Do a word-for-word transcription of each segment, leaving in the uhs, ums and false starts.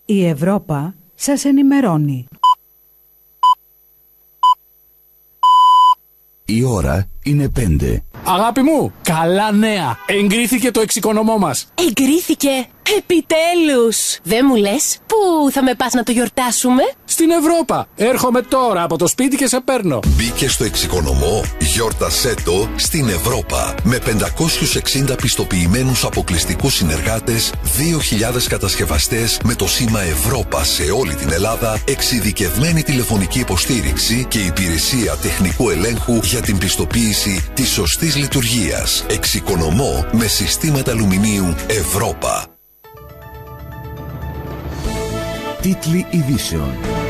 Η Ευρώπα σας ενημερώνει. Η ώρα είναι πέντε. Αγάπη μου, καλά νέα! Εγκρίθηκε το εξοικονομώ μας. Εγκρίθηκε! Επιτέλους! Δεν μου λες, πού θα με πας να το γιορτάσουμε? Στην Ευρώπα! Έρχομαι τώρα από το σπίτι και σε παίρνω. Μπήκε στο εξοικονομώ, γιόρτασέ το στην Ευρώπα. Με πεντακόσιους εξήντα πιστοποιημένους αποκλειστικούς συνεργάτες, δύο χιλιάδες κατασκευαστές με το σήμα Ευρώπα σε όλη την Ελλάδα, εξειδικευμένη τηλεφωνική υποστήριξη και υπηρεσία τεχνικού ελέγχου για την πιστοποίηση της σωστής λειτουργίας. Εξοικονομώ με συστήματα αλουμινίου Ευρώπα. Τίτλοι ειδήσεων.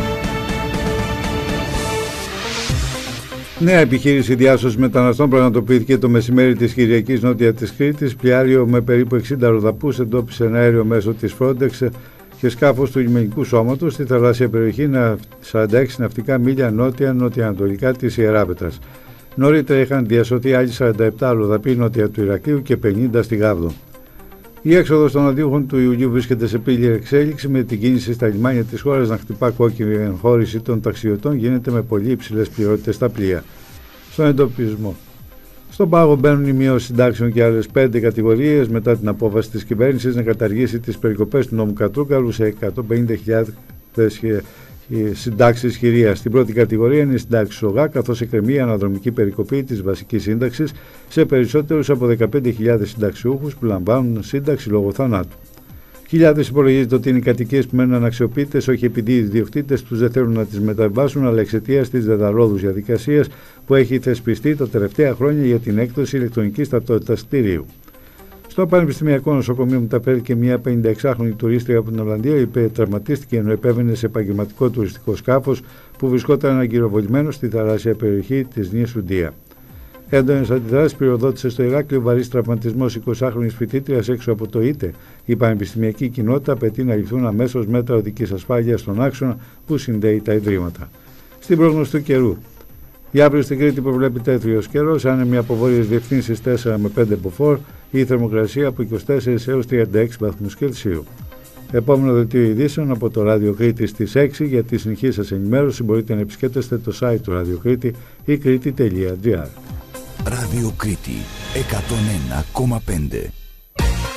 Νέα επιχείρηση διάσωσης μεταναστών πραγματοποιήθηκε το μεσημέρι της Κυριακής νότια της Κρήτης. Πλοιάριο με περίπου εξήντα ροδαπούς εντόπισε ένα αέριο μέσω της Frontex και σκάφος του λιμενικού σώματος στη θαλάσσια περιοχή σαράντα έξι ναυτικά μίλια νότια-νοτιοανατολικά της Ιεράπετρας. Νωρίτερα είχαν διασωθεί άλλοι σαράντα επτά ροδαποί νότια του Ηρακλείου και πενήντα στη Γάβδο. Η έξοδος των αντίουχων του Ιουλίου βρίσκεται σε πλήρη εξέλιξη, με την κίνηση στα λιμάνια της χώρας να χτυπά κόκκινη εγχώρηση των ταξιδιωτών γίνεται με πολύ υψηλές πληρότητες στα πλοία. Στον εντοπισμό. Στον πάγο μπαίνουν οι μειώσεις συντάξεων και άλλες πέντε κατηγορίες μετά την απόφαση της κυβέρνησης να καταργήσει τις περικοπές του νόμου Κατρούγκαλου σε εκατόν πενήντα χιλιάδες συντάξεις χειρίας. Στην πρώτη κατηγορία είναι η συντάξη ΟΓΑ, καθώς εκκρεμεί η αναδρομική περικοπή της βασικής σύνταξης σε περισσότερους από δεκαπέντε χιλιάδες συνταξιούχους που λαμβάνουν σύνταξη λόγω θανάτου. Χιλιάδες υπολογίζεται ότι είναι οι κατοικίες που μένουν αναξιοποιητές, όχι επειδή οι ιδιοκτήτες τους δεν θέλουν να τις μεταβάσουν, αλλά εξαιτίας της δεδαλώδους διαδικασίας που έχει θεσπιστεί τα τελευταία χρόνια για την έκδοση ηλεκτρονικής ταυτότητας κτηρίου. Στο Πανεπιστημιακό Νοσοκομείο μεταφέρθηκε μια πενηνταεξάχρονη τουρίστρια από την Ολλανδία, η οποία τραυματίστηκε ενώ επέβαινε σε επαγγελματικό τουριστικό σκάφος που βρισκόταν αγκυροβολημένο στη θαλάσσια περιοχή της νήσου Ντία. Έντονες αντιδράσεις πυροδότησε στο Ηράκλειο βαρύς τραυματισμός εικοσάχρονης φοιτήτριας έξω από το ΙΤΕ. Η πανεπιστημιακή κοινότητα απαιτεί να ληφθούν αμέσως μέτρα οδικής ασφάλειας στον άξονα που συνδέει τα ιδρύματα. Στην πρόγνωση του καιρού. Για αύριο στην Κρήτη προβλέπεται έθριος καιρός, άνεμοι από βόρειες διευθύνσεις τέσσερα με πέντε μποφόρ, η θερμοκρασία από είκοσι τέσσερα έως τριάντα έξι βαθμούς Κελσίου. Επόμενο δελτίο ειδήσεων από το Ράδιο Κρήτη στις έξι. Για τη συνεχή σας ενημέρωση μπορείτε να επισκέπτεστε το site του Ράδιο Κρήτη ή κρήτη τελεία τζι άρ. Ράδιο Κρήτη εκατόν ένα κόμμα πέντε.